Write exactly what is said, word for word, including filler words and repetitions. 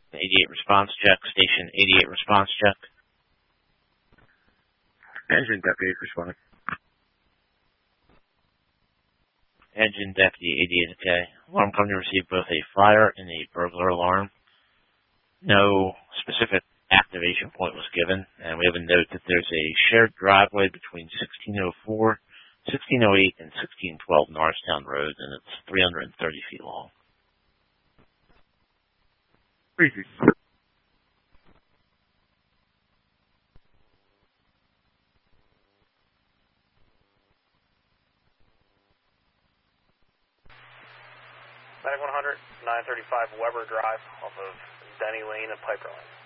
eighty-eight response check. Station eighty-eight response check. Engine deputy responding. Engine deputy eighty-eight, okay. Alarm company received both a fire and a burglar alarm. No specific activation point was given, and we have a note that there's a shared driveway between sixteen oh four, sixteen oh eight, and sixteen twelve Norristown Road, and it's three hundred thirty feet long. Easy. Medic one hundred, nine thirty-five Weber Drive off of Denny Lane and Piper Lane.